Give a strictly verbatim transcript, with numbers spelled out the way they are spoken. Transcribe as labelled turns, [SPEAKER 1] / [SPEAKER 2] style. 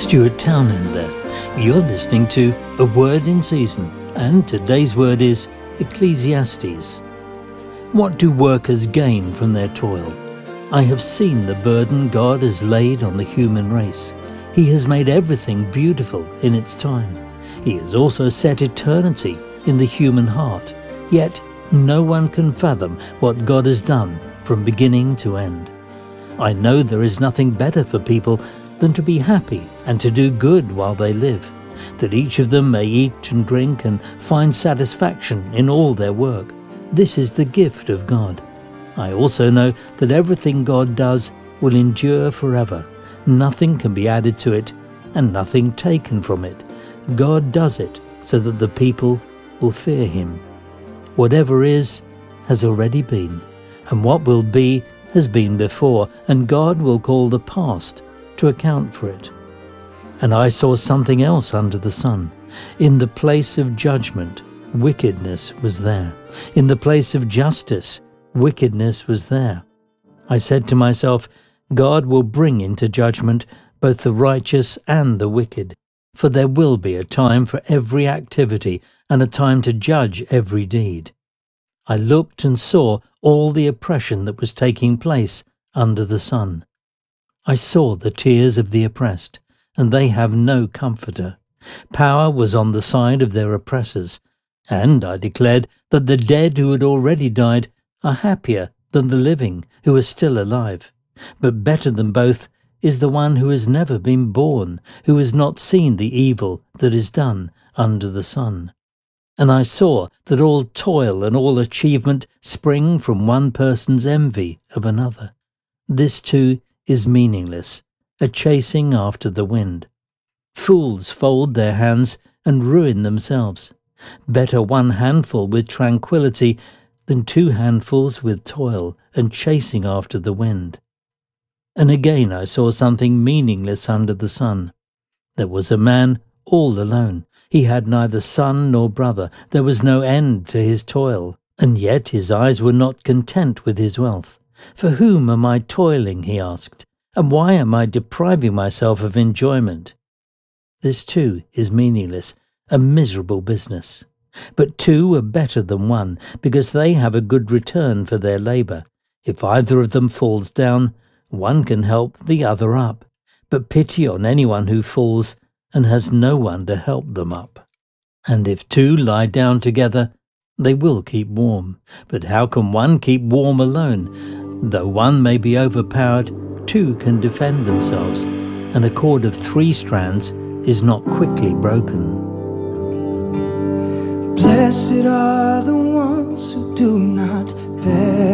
[SPEAKER 1] Stuart Townend there. You're listening to A Word in Season, and today's word is Ecclesiastes. What do workers gain from their toil? I have seen the burden God has laid on the human race. He has made everything beautiful in its time. He has also set eternity in the human heart. Yet no one can fathom what God has done from beginning to end. I know there is nothing better for people than to be happy and to do good while they live, that each of them may eat and drink and find satisfaction in all their work. This is the gift of God. I also know that everything God does will endure forever. Nothing can be added to it and nothing taken from it. God does it so that the people will fear him. Whatever is has already been, and what will be has been before, and God will call the past to account for it. And I saw something else under the sun. In the place of judgment, wickedness was there. In the place of justice, wickedness was there. I said to myself, God will bring into judgment both the righteous and the wicked, for there will be a time for every activity and a time to judge every deed. I looked and saw all the oppression that was taking place under the sun. I saw the tears of the oppressed, and they have no comforter. Power was on the side of their oppressors, and I declared that the dead who had already died are happier than the living who are still alive. But better than both is the one who has never been born, who has not seen the evil that is done under the sun. And I saw that all toil and all achievement spring from one person's envy of another. This too is meaningless, a chasing after the wind. Fools fold their hands and ruin themselves. Better one handful with tranquility than two handfuls with toil and chasing after the wind. And again I saw something meaningless under the sun. There was a man all alone. He had neither son nor brother. There was no end to his toil, and yet his eyes were not content with his wealth. For whom am I toiling, he asked, and why am I depriving myself of enjoyment? This too is meaningless, a miserable business. But two are better than one, because they have a good return for their labour. If either of them falls down, one can help the other up. But pity on anyone who falls and has no one to help them up. And if two lie down together, they will keep warm. But how can one keep warm alone? Though one may be overpowered, two can defend themselves, and a cord of three strands is not quickly broken.
[SPEAKER 2] Blessed are the ones who do not bear